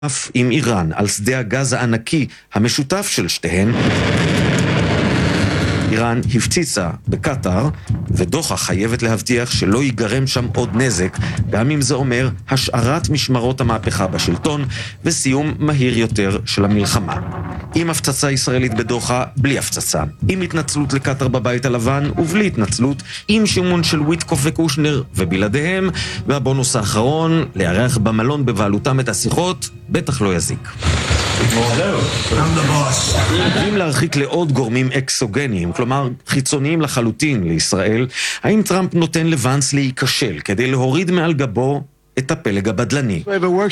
עם איראן על שדה הגז הענקי המשותף של שתיהן. איראן הפציצה בקטר, ודוחה חייבת להבטיח שלא ייגרם שם עוד נזק, גם אם זה אומר השארת משמרות המהפכה בשלטון וסיום מהיר יותר של המלחמה. עם הפצצה ישראלית בדוחה, בלי הפצצה. עם התנצלות לקטר בבית הלבן ובלי התנצלות, עם שימון של וויטקוף וקושנר ובלעדיהם, והבונוס האחרון, לארח במלון בבעלותם את השיחות, בטח לא יזיק. אם להרחיק לעוד גורמים אקסוגניים, כלומר חיצוניים לחלוטין לישראל, האם טראמפ נותן לוואנס להיכשל כדי להוריד מעל גבו את הפלג הבדלני?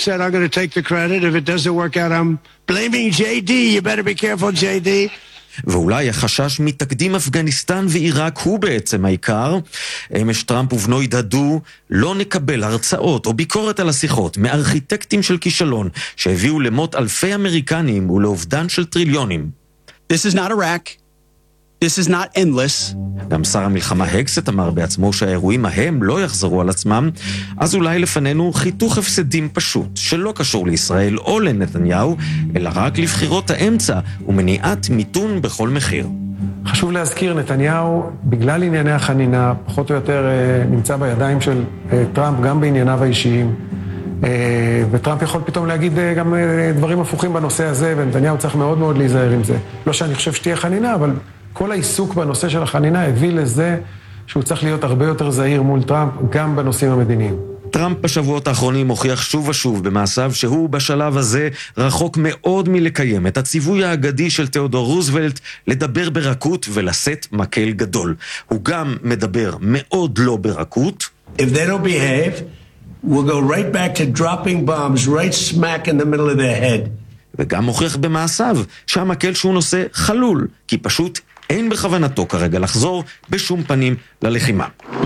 ואולי החשש מתקדים אפגניסטן ועיראק הוא בעצם העיקר. אמש טראמפ ובנו ידהדו, לא נקבל הרצאות או ביקורת על השיחות מארכיטקטים של כישלון שהביאו למות אלפי אמריקנים ולאובדן של טריליונים. This is not Iraq. This is not endless. גם שר המלחמה הקסט אמר בעצמו שהאירועים ההם לא יחזרו על עצמם, אז אולי לפנינו חיתוך הפסדים פשוט, שלא קשור לישראל או לנתניהו, אלא רק לבחירות האמצע ומניעת מיתון בכל מחיר. חשוב להזכיר, נתניהו, בגלל ענייני החנינה, פחות או יותר נמצא בידיים של טראמפ, גם בענייניו האישיים, וטראמפ יכול פתאום להגיד גם דברים הפוכים בנושא הזה, ונתניהו צריך מאוד מאוד להיזהר עם זה. לא שאני חושב שתהיה חנינה, אבל כל העיסוק בנושא של החנינה הביא לזה שהוא צריך להיות הרבה יותר זהיר מול טראמפ, גם בנושאים המדיניים. טראמפ בשבועות האחרונים הוכיח שוב ושוב במעשיו שהוא בשלב הזה רחוק מאוד מלקיים את הציווי האגדי של תיאודור רוזוולט לדבר ברכות ולשאת מקל גדול. הוא גם מדבר מאוד לא ברכות. If they don't behave, we'll go right back to dropping bombs right smack in the middle of their head. וגם מוכיח במעשיו שהמקל שהוא נושא חלול, כי פשוט אין בכוונתו כרגע לחזור בשום פנים ללחימה.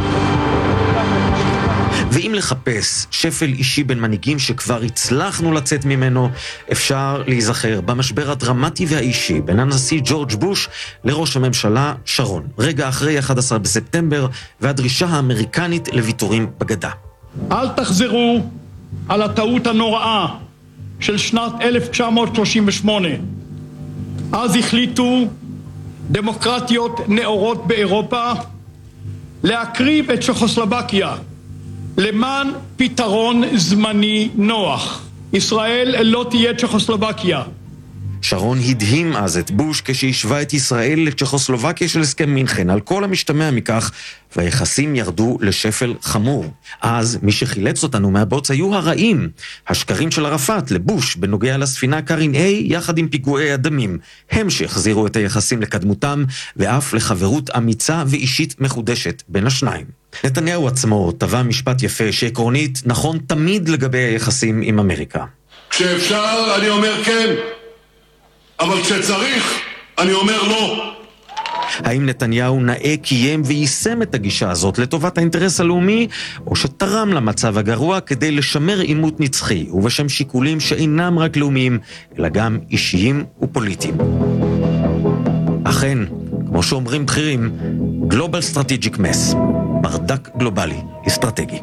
ואם לחפש שפל אישי בין מנהיגים שכבר הצלחנו לצאת ממנו, אפשר להיזכר במשבר הדרמטי והאישי בין הנשיא ג'ורג' בוש לראש הממשלה שרון, רגע אחרי 11 בספטמבר והדרישה האמריקנית לוויתורים בגדה. אל תחזרו על הטעות הנוראה של שנת 1938. אז החליטו דמוקרטיות נאורות באירופה להקריב את צ'כוסלובקיה למען פתרון זמני נוח. ישראל לא תהיה צ'כוסלובקיה. שרון הדהים אז את בוש כשהשווה את ישראל לצ'כוסלובקיה של הסכם מינכן, על כל המשתמע מכך, והיחסים ירדו לשפל חמור. אז מי שחילץ אותנו מהבוץ היו הרעים, השקרים של ערפאת לבוש בנוגע לספינה קרין A יחד עם פיגועי הדמים. הם שהחזירו את היחסים לקדמותם ואף לחברות אמיצה ואישית מחודשת בין השניים. נתניהו עצמו טבע משפט יפה שעקרונית נכון תמיד לגבי היחסים עם אמריקה. כשאפשר אני אומר כן, אבל כשצריך אני אומר לא. האם נתניהו נאה קיים ויישם את הגישה הזאת לטובת האינטרס הלאומי, או שתרם למצב הגרוע כדי לשמר עימות נצחי, ובשם שיקולים שאינם רק לאומיים, אלא גם אישיים ופוליטיים? אכן, כמו שאומרים בכירים, Global Strategic Mess, ברדק גלובלי, אסטרטגי.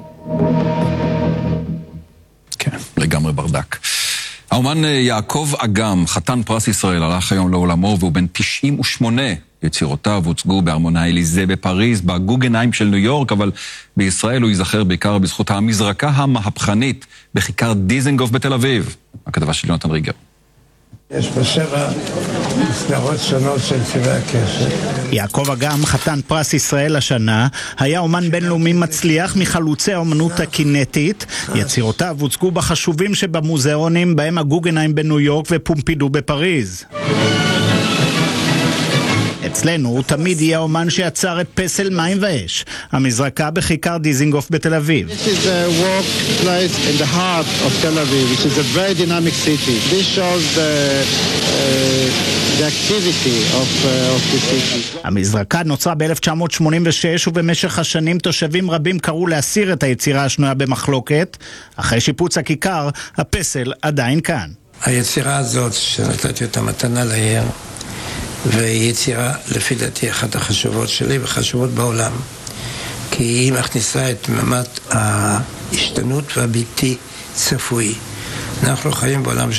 כן, לגמרי ברדק. האומן יעקב אגם, חתן פרס ישראל, הלך היום לעולמו והוא בן 98. יצירותיו הוצגו בארמון האליזה בפריז, בגוגנהיים של ניו יורק, אבל בישראל הוא ייזכר בעיקר בזכות המזרקה המהפכנית בכיכר דיזנגוף בתל אביב. הכתבה של יונתן ריגר. יש בשבע מסגרות שונות של צבעי הקשת. יעקב אגם, חתן פרס ישראל השנה, היה אומן בינלאומי מצליח מחלוצי האומנות הקינטית. יצירותיו הוצגו בחשובים שבמוזיאונים, בהם הגוגנהיים בניו יורק ופומפידו בפריז. אצלנו הוא תמיד יהיה אומן שיצר את פסל מים ואש, המזרקה בכיכר דיזנגוף בתל אביב. This is a workplace in the heart of Tel Aviv, which is a very dynamic city. This shows the activity of the city. המזרקה נוצרה ב-1986 ובמשך השנים תושבים רבים קראו להסיר את היצירה השנויה במחלוקת. אחרי שיפוץ הכיכר, הפסל עדיין כאן. היצירה הזאת שנתתי אותה מתנה לעיר, והיא יצירה לפי דעתי אחת החשובות שלי וחשובות בעולם, כי היא מכניסה את ממד ההשתנות והבלתי צפוי אנחנו חיים בעולם